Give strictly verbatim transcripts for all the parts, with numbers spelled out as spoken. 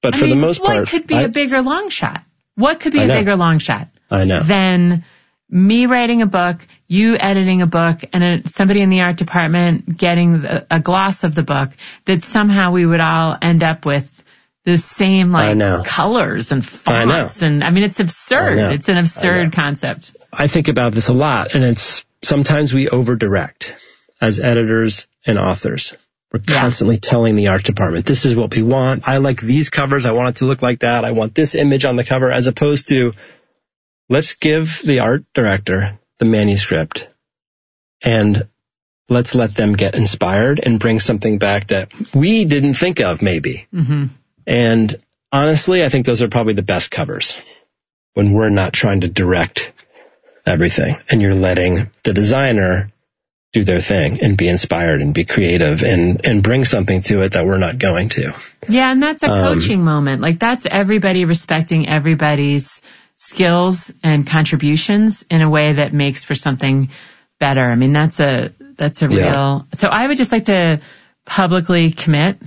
But I for mean, the most part, what could be I, a bigger long shot? What could be I a know. bigger long shot? I know. Than me writing a book, you editing a book, and a, somebody in the art department getting the, a gloss of the book that somehow we would all end up with the same like colors and fonts. I and I mean, it's absurd. It's an absurd concept. I think about this a lot, and it's sometimes we over-direct as editors and authors. We're yeah. constantly telling the art department, this is what we want. I like these covers. I want it to look like that. I want this image on the cover, as opposed to let's give the art director the manuscript and let's let them get inspired and bring something back that we didn't think of maybe. Mm-hmm. And honestly, I think those are probably the best covers when we're not trying to direct everything and you're letting the designer do their thing and be inspired and be creative and, and bring something to it that we're not going to. Yeah, and that's a coaching um, moment. Like that's everybody respecting everybody's skills and contributions in a way that makes for something better. I mean, that's a, that's a yeah. real, so I would just like to publicly commit.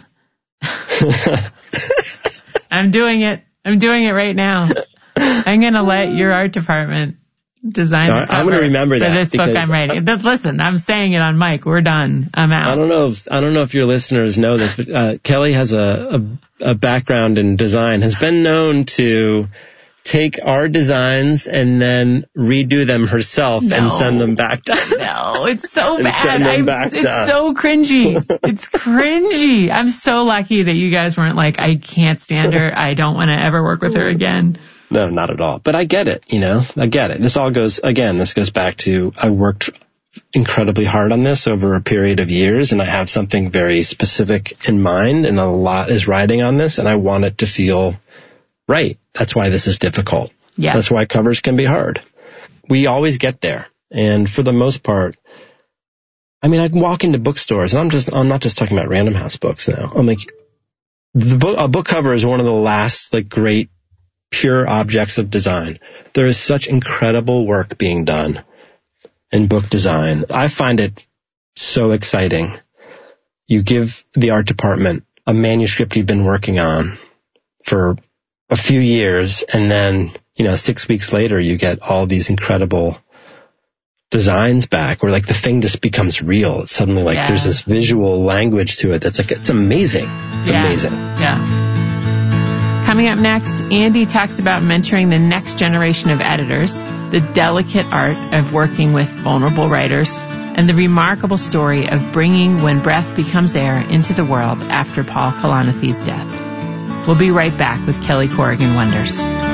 I'm doing it. I'm doing it right now. I'm going to let your art department design no, the cover I'm going to remember for that this book I'm writing. But listen, I'm saying it on mic. We're done. I'm out. I don't know if, I don't know if your listeners know this, but uh, Kelly has a, a, a background in design, has been known to take our designs and then redo them herself no. and send them back to us. No, it's so bad. I'm, it's so cringy. It's cringy. I'm so lucky that you guys weren't like, I can't stand her. I don't want to ever work with her again. No, not at all. But I get it, you know, I get it. This all goes, again, this goes back to I worked incredibly hard on this over a period of years, and I have something very specific in mind, and a lot is riding on this, and I want it to feel right. That's why this is difficult. Yeah. That's why covers can be hard. We always get there. And for the most part, I mean, I can walk into bookstores, and I'm just, I'm not just talking about Random House books now. I'm like, the book, a book cover is one of the last, like, great, pure objects of design. There is such incredible work being done in book design. I find it so exciting. You give the art department a manuscript you've been working on for a few years, and then, you know, six weeks later, you get all these incredible designs back where like the thing just becomes real. It's suddenly like yeah. there's this visual language to it that's like, it's amazing. It's yeah. amazing. Yeah. Coming up next, Andy talks about mentoring the next generation of editors, the delicate art of working with vulnerable writers, and the remarkable story of bringing When Breath Becomes Air into the world after Paul Kalanithe's death. We'll be right back with Kelly Corrigan Wonders.